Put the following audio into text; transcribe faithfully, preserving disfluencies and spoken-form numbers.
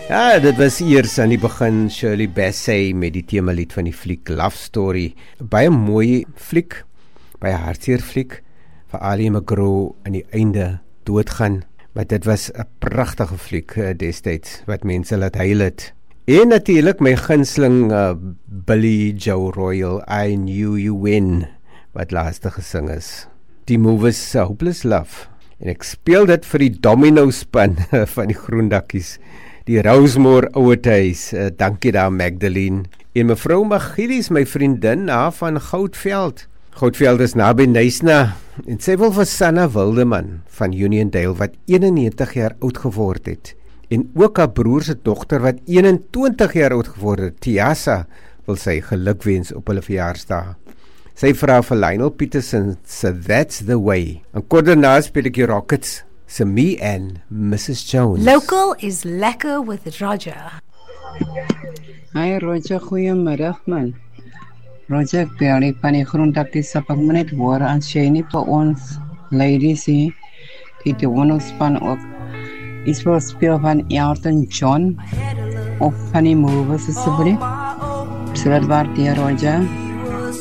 Ja, dit was eers aan die begin Shirley Bassey met die temalied van die fliek Love Story. Baie mooi fliek, baie hartseer fliek, vir Ali McGraw aan die einde doodgaan. Maar dit was 'n pragtige fliek uh, destyds, wat mense laat huil het. En natuurlik my gunsteling uh, Billy Joe Royal, I Knew You When, wat laaste gesing is. Die movie is uh, Hopeless Love. En ek speel dit vir die domino span van die Groendakkies. Die Rosemore Ouerhuis, uh, dankie daar Magdalene. En mevrou Magilies, my vriendin, na van Goudveld. Goudveld is naby Nysna. En sy wil vir Sanna Wildeman van Uniondale, wat eenennegentig jaar oud geword het. En ook haar broer se dogter, wat eenentwintig jaar oud geword het, Tiasa, wil sy gelukwens op hulle verjaarsdag. Sy vra vir Lionel Peterson, so That's the Way. En kort daarna speel ek die Rockets, so Me and Missus Jones. Local is lekker with Roger. Hi Roger, goeiemiddag man. Roger, ek bel nie van die Groendakkies, op ek moet net hoor, as jy nie vir ons ladies hier, die Dono span ook, iets wil speel van Elton John, of van die movies asseblief. So dat waardeer Roger.